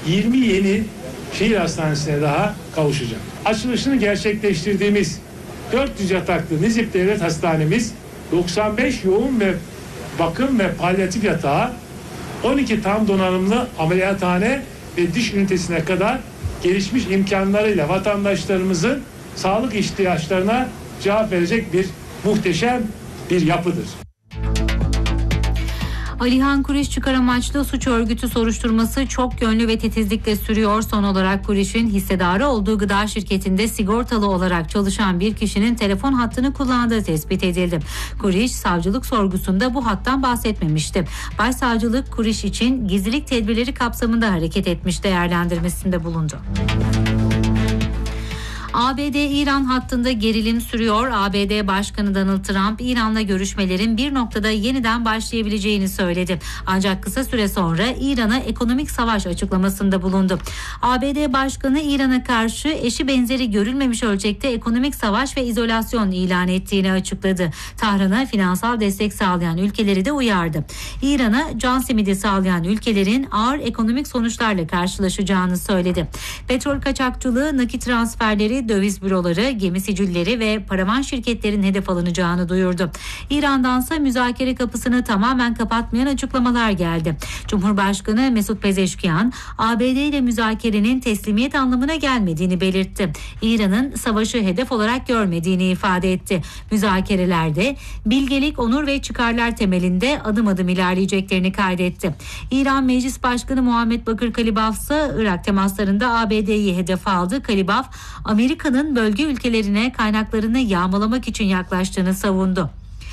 20 yeni şehir hastanesine daha kavuşacak. Açılışını gerçekleştirdiğimiz 400 yataklı Nizip Devlet Hastanemiz 95 yoğun ve bakım ve palyatif yatağı, 12 tam donanımlı ameliyathane ve diş ünitesine kadar gelişmiş imkanlarıyla vatandaşlarımızın sağlık ihtiyaçlarına cevap verecek bir muhteşem bir yapıdır. Alihan Kuriş çıkar amaçlı suç örgütü soruşturması çok yönlü ve titizlikle sürüyor. Son olarak Kuriş'in hissedarı olduğu gıda şirketinde sigortalı olarak çalışan bir kişinin telefon hattını kullandığı tespit edildi. Kuriş savcılık sorgusunda bu hattan bahsetmemişti. Başsavcılık Kuriş için gizlilik tedbirleri kapsamında hareket etmiş değerlendirmesinde bulundu. ABD-İran hattında gerilim sürüyor. ABD Başkanı Donald Trump, İran'la görüşmelerin bir noktada yeniden başlayabileceğini söyledi. Ancak kısa süre sonra İran'a ekonomik savaş açıklamasında bulundu. ABD Başkanı İran'a karşı eşi benzeri görülmemiş ölçekte ekonomik savaş ve izolasyon ilan ettiğini açıkladı. Tahran'a finansal destek sağlayan ülkeleri de uyardı. İran'a can simidi sağlayan ülkelerin ağır ekonomik sonuçlarla karşılaşacağını söyledi. Petrol kaçakçılığı, nakit transferleri, döviz büroları, gemi sicilleri ve paravan şirketlerin hedef alınacağını duyurdu. İran'dansa müzakere kapısını tamamen kapatmayan açıklamalar geldi. Cumhurbaşkanı Mesut Pezeşkiyan, ABD ile müzakerenin teslimiyet anlamına gelmediğini belirtti. İran'ın savaşı hedef olarak görmediğini ifade etti. Müzakerelerde bilgelik, onur ve çıkarlar temelinde adım adım ilerleyeceklerini kaydetti. İran Meclis Başkanı Muhammed Bakır Kalibaf ise Irak temaslarında ABD'yi hedef aldı. Kalibaf, Amerika'nın bölge ülkelerine kaynaklarını yağmalamak için yaklaştığını savundu.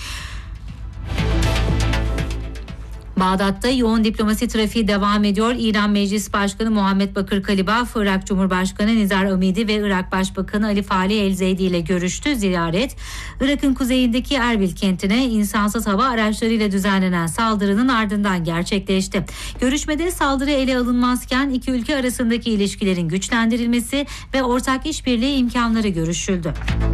Bağdat'ta yoğun diplomasi trafiği devam ediyor. İran Meclis Başkanı Muhammed Bakır Kalibaf, Irak Cumhurbaşkanı Nizar Amidi ve Irak Başbakanı Ali Falih El-Zeydi ile görüştü. Ziyaret, Irak'ın kuzeyindeki Erbil kentine insansız hava araçlarıyla düzenlenen saldırının ardından gerçekleşti. Görüşmede saldırı ele alınmazken iki ülke arasındaki ilişkilerin güçlendirilmesi ve ortak işbirliği imkanları görüşüldü.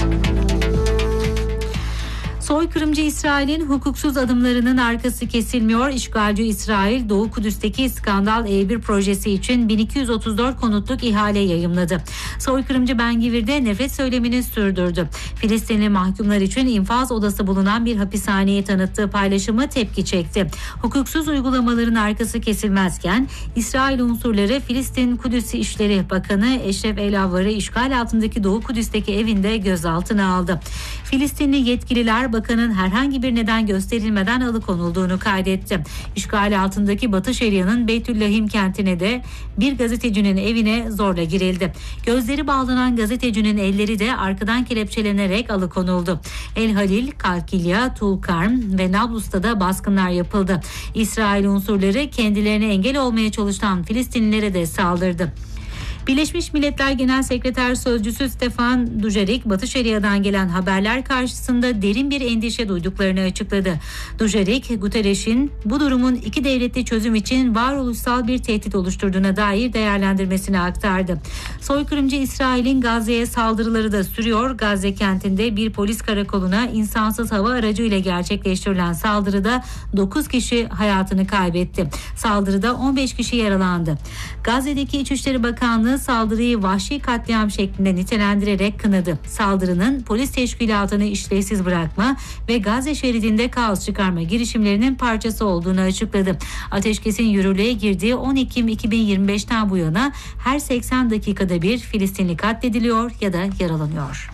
Soykırımcı İsrail'in hukuksuz adımlarının arkası kesilmiyor. İşgalci İsrail, Doğu Kudüs'teki Skandal E1 projesi için 1234 konutluk ihale yayımladı. Soykırımcı Ben Gvir'de nefret söylemini sürdürdü. Filistinli mahkumlar için infaz odası bulunan bir hapishaneyi tanıttığı paylaşımı tepki çekti. Hukuksuz uygulamaların arkası kesilmezken İsrail unsurları Filistin Kudüs İşleri Bakanı Eşref El-Avvar'ı işgal altındaki Doğu Kudüs'teki evinde gözaltına aldı. Filistinli yetkililer bakanın herhangi bir neden gösterilmeden alıkonulduğunu kaydetti. İşgal altındaki Batı Şeria'nın Beytüllahim kentine de bir gazetecinin evine zorla girildi. Gözleri bağlanan gazetecinin elleri de arkadan kelepçelenerek alıkonuldu. El Halil, Kalkilya, Tulkarm ve Nablus'ta da baskınlar yapıldı. İsrail unsurları kendilerine engel olmaya çalışan Filistinlilere de saldırdı. Birleşmiş Milletler Genel Sekreter Sözcüsü Stefan Dujarric, Batı Şeria'dan gelen haberler karşısında derin bir endişe duyduklarını açıkladı. Dujarric, Guterres'in bu durumun iki devletli çözüm için varoluşsal bir tehdit oluşturduğuna dair değerlendirmesini aktardı. Soykırımcı İsrail'in Gazze'ye saldırıları da sürüyor. Gazze kentinde bir polis karakoluna insansız hava aracıyla gerçekleştirilen saldırıda 9 kişi hayatını kaybetti. Saldırıda 15 kişi yaralandı. Gazze'deki İçişleri Bakanlığı saldırıyı vahşi katliam şeklinde nitelendirerek kınadı. Saldırının polis teşkilatını işlevsiz bırakma ve Gazze şeridinde kaos çıkarma girişimlerinin parçası olduğunu açıkladı. Ateşkesin yürürlüğe girdiği 10 Ekim 2025'ten bu yana her 80 dakikada bir Filistinli katlediliyor ya da yaralanıyor.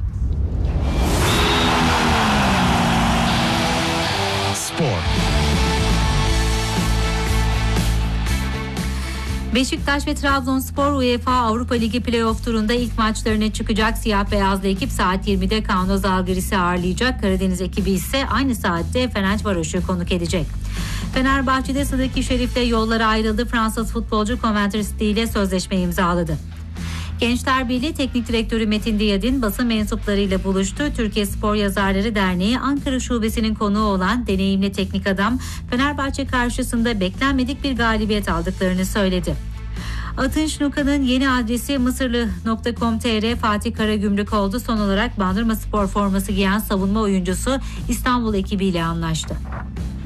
Spor. Beşiktaş ve Trabzonspor UEFA Avrupa Ligi Playoff turunda ilk maçlarına çıkacak. Siyah beyazlı ekip saat 20'de Kaunas Žalgiris'i ağırlayacak. Karadeniz ekibi ise aynı saatte Ferencvaros'u konuk edecek. Fenerbahçe'de Sıdıki Şerif'le yolları ayrıldı. Fransız futbolcu Coventry City ile sözleşme imzaladı. Gençler Birliği Teknik Direktörü Metin Diyadin basın mensuplarıyla buluştu. Türkiye Spor Yazarları Derneği Ankara Şubesi'nin konuğu olan deneyimli teknik adam Fenerbahçe karşısında beklenmedik bir galibiyet aldıklarını söyledi. Atın Şnuka'nın yeni adresi Mısırlı.com.tr Fatih Karagümrük oldu. Son olarak Bandırma Spor forması giyen savunma oyuncusu İstanbul ekibiyle anlaştı.